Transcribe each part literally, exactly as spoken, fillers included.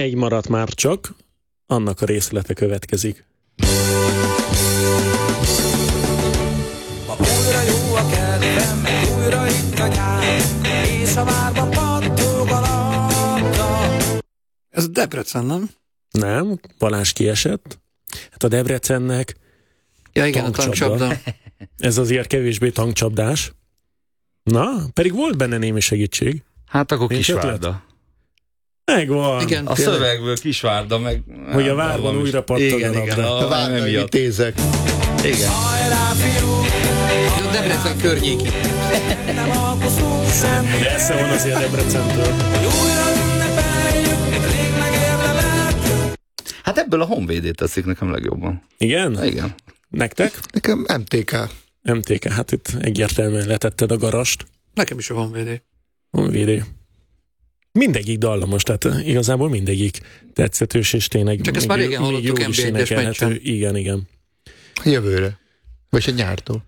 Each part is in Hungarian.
Egy maradt már csak, annak a részlete következik. Ha újra jó a kedvem, meg újra itt a nyár, és a várba pattog a labda. Ez Debrecen, nem? Nem, Balázs kiesett. Hát a Debrecennek Ja, igen, tankcsapda. a tankcsapda. Ez azért kevésbé tankcsapdás. Na, pedig volt benne némi segítség. Hát akkor Nincs Kisvárda. Megvan. Igen, A tényleg. szövegből Kisvárda, meg... Hogy a várban újra pattog a igen, igen, labda. a, A várnai vitézek. igen. Hajrá, fiú, Ez a Debrecen környéki. nem alkoszunk semmi, Messze van azért Debrecentől. hogy újra ünnepeljük, mit rég megérdemeltünk. Hát ebből a Honvédét teszik nekem legjobban. Igen? Igen. Nektek? Nekem em té ká. em té ká, hát itt egyértelműen letetted a garast. Nekem is a Honvédé. Honvédé. Mindegyik dallamos, tehát igazából mindegyik tetszetős, és tényleg Csak ezt már régen hallottuk jól en is bé egyes énekelhető. meccsen. Igen, igen. Jövőre. Vagy a nyártól.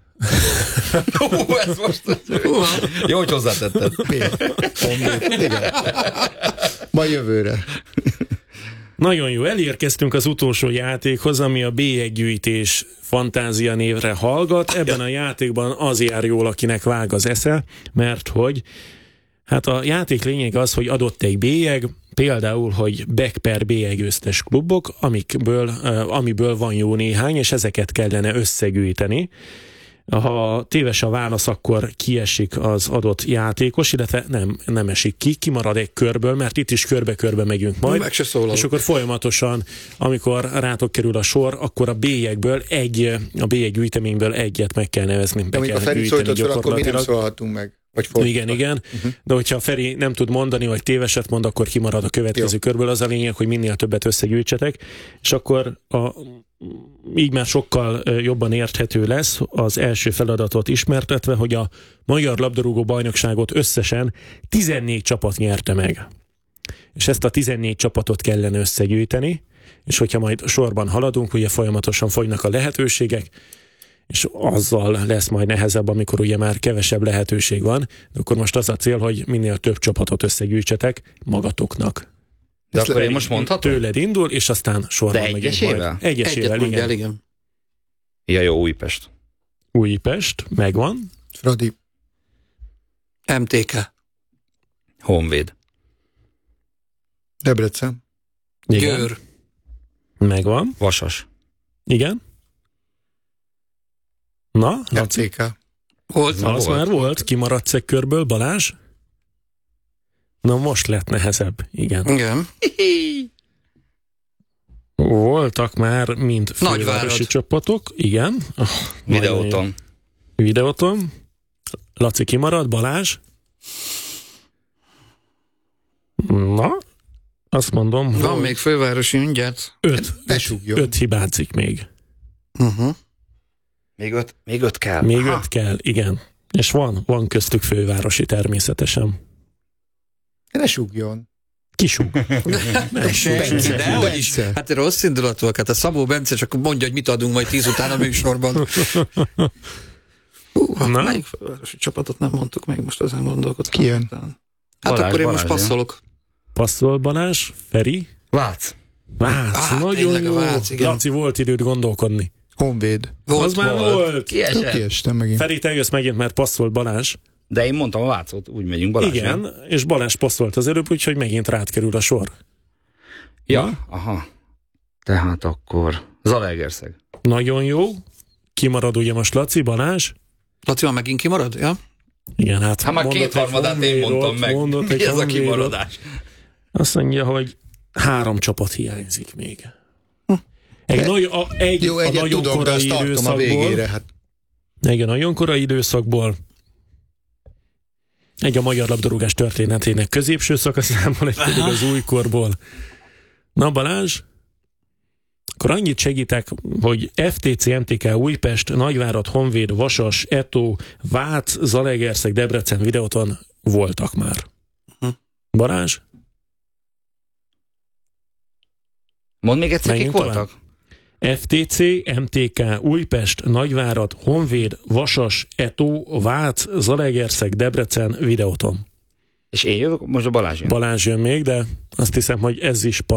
Hú, ez most... Jó, hogy hozzátetted. Honvéd. Igen. Majd jövőre. Nagyon jó, elérkeztünk az utolsó játékhoz, ami a bélyeggyűjtés fantázia névre hallgat. Ebben a játékban az jár jól, akinek vág az esze, mert hogy hát a játék lényeg az, hogy adott egy bélyeg, például, hogy back per bélyegőztes klubok, amikből, amiből van jó néhány, és ezeket kellene összegyűjteni. Ha téves a válasz, akkor kiesik az adott játékos, illetve nem, nem esik ki, kimarad egy körből, mert itt is körbe-körbe megyünk majd. Meg se szólalok. És akkor folyamatosan, amikor rátok kerül a sor, akkor a bélyekből egy, a bélyeggyűjteményből egyet meg kell nevezni. De amikor a Feri szólított fel, akkor mi nem szólhatunk meg. Vagy igen, igen. Uh-huh. De hogyha Feri nem tud mondani, vagy téveset mond, akkor kimarad a következő jó. körből. Az a lényeg, hogy minél többet összegyűjtsetek, és akkor a, így már sokkal jobban érthető lesz az első feladatot ismertetve, hogy a Magyar Labdarúgó Bajnokságot összesen tizennégy csapat nyerte meg. És ezt a tizennégy csapatot kellene összegyűjteni, és hogyha majd sorban haladunk, ugye folyamatosan fogynak a lehetőségek, és azzal lesz majd nehezebb, amikor ugye már kevesebb lehetőség van, de akkor most az a cél, hogy minél több csapatot összegyűjtsetek magatoknak. De akkor én most mondhatom? Tőled indul, és aztán sorban De megyünk egyesével? majd. Egyesével, Egyet igen. mondjál, igen. Ja, jó, Újpest. Újpest, megvan. Fradi. em té ká. Honvéd. Debrecen. Igen. Győr. Megvan. Vasas. Igen. Na, em Laci? té ká. Volt? Na, az volt. már volt. Kimaradsz egy körből, Balázs? Na, most lett nehezebb. Igen. Igen. Voltak már mind fővárosi Nagyvárad. csapatok. Igen. Oh, Videóton. Videóton. Laci kimarad, Balázs? Na, azt mondom, Van hogy még fővárosi mindjárt. öt, Ne öt, súgjon. öt hibázik még. Uh-huh. Még öt, még öt kell. Még Aha. öt kell, igen. És van, van köztük fővárosi természetesen. Ne súgjon. Kisúg. Nem súg. Bence. De hogy is. Bence. Hát rossz indulatúak. Hát a Szabó Bence csak mondja, hogy mit adunk majd tíz után a műsorban. Hú, Na? melyik fővárosi csapatot nem mondtuk még, most ezen gondolkodtam. Ki jön? Hát Balázs, akkor én most Balázs, passzolok. Passzol Balázs, Feri. Vác. Vác, Á, nagyon tényleg a jó. Vác, igen. Laci, volt időt gondolkodni. Honvéd. Volt, Az már volt. volt. Kiesett. Kiestem megint. Feri, te jössz megint, mert passzolt Balázs. De én mondtam a Vácot, úgy megyünk Balázs. Igen, nem? és Balázs passzolt az előbb, úgyhogy megint rád kerül a sor. Ja, aha. Tehát akkor Zalaegerszeg. Nagyon jó. Kimarad ugye most Laci, Balázs? Laci, van megint kimarad? Ja? Igen, hát Hát már mondott kétharmadát egy én mondtam Honvédot, meg. mondott egy Mi ez a Honvédot. kimaradás? Azt mondja, hogy három csapat hiányzik még. Egy, nagy, a, egy Jó, a egyet nagyon tudom, de korai azt tartom a időszakból. végére. Hát Egy a nagyon korai időszakból. Egy a magyar labdarúgás történetének középső szakaszából, egy pedig az újkorból. Na Balázs, akkor annyit segítek, hogy ef té cé, em té ká, Újpest, Nagyvárad, Honvéd, Vasas, Etó, Vác, Zalaegerszeg, Debrecen, Videóton voltak már. Balázs? Mondd még egyszer, kik Menjünk voltak? ef té cé, em té ká, Újpest, Nagyvárad, Honvéd, Vasas, Etó, Vác, Zalaegerszeg, Debrecen, Videóton. És én jövök, most a Balázs jön. Balázs jön még, de azt hiszem, hogy ez is